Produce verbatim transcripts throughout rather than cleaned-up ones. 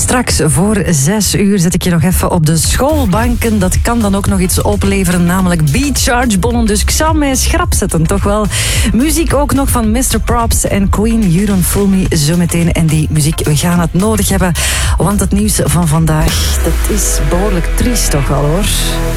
Straks voor zes uur zet ik je nog even op de schoolbanken. Dat kan dan ook nog iets opleveren, namelijk B-Charge-bonnen. Dus ik zal mij schrap zetten, toch wel. Muziek ook nog van mister Props en Queen, You Don't Fool Me, zometeen. En die muziek, we gaan het nodig hebben, want het nieuws van vandaag, dat is behoorlijk triest toch wel, hoor.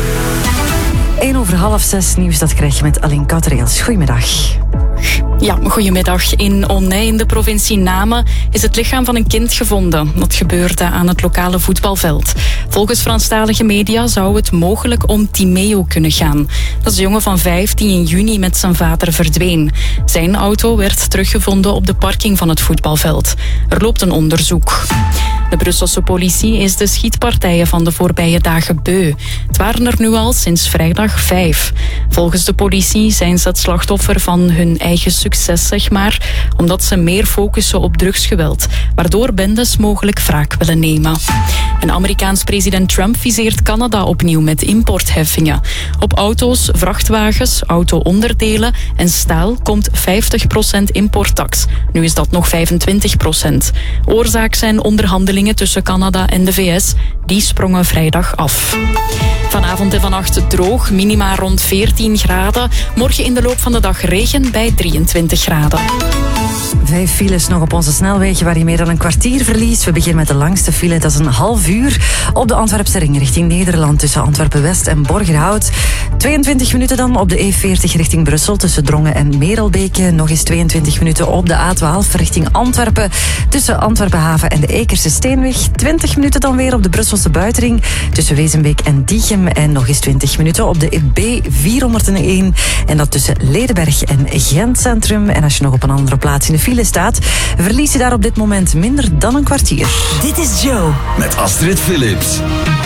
één over half zes nieuws, dat krijg je met Aline Koutereels. Goedemiddag. Ja, goedemiddag. In Onnij in de provincie Namen is het lichaam van een kind gevonden. Dat gebeurde aan het lokale voetbalveld. Volgens Franstalige media zou het mogelijk om Timeo kunnen gaan. Dat is een jongen van vijf die in juni met zijn vader verdween. Zijn auto werd teruggevonden op de parking van het voetbalveld. Er loopt een onderzoek. De Brusselse politie is de schietpartijen van de voorbije dagen beu. Het waren er nu al sinds vrijdag vijf. Volgens de politie zijn ze het slachtoffer van hun eigen succes, zeg maar, omdat ze meer focussen op drugsgeweld, waardoor bendes mogelijk wraak willen nemen. En Amerikaans president Trump viseert Canada opnieuw met importheffingen. Op auto's, vrachtwagens, auto-onderdelen en staal komt vijftig procent importtax. Nu is dat nog vijfentwintig procent. Oorzaak zijn onderhandelingen tussen Canada en de V S. Die sprongen vrijdag af. Vanavond en vannacht droog, minima rond veertien graden. Morgen in de loop van de dag regen bij drieëntwintig graden. Vijf files nog op onze snelwegen waar je meer dan een kwartier verliest. We beginnen met de langste file, dat is een half uur op de Antwerpse ring richting Nederland tussen Antwerpen-West en Borgerhout. tweeëntwintig minuten dan op de E veertig richting Brussel tussen Drongen en Merelbeke. Nog eens tweeëntwintig minuten op de A twaalf richting Antwerpen tussen Antwerpenhaven en de Ekerse Steenweg. twintig minuten dan weer op de Brusselse buitenring tussen Wezenbeek en Diegem. En nog eens twintig minuten op de B vierhonderdéén en dat tussen Ledenberg en Gent Centrum. En als je nog op een andere plaats in de file staat, verlies je daar op dit moment minder dan een kwartier. Dit is Joe. Met Astrid Philips.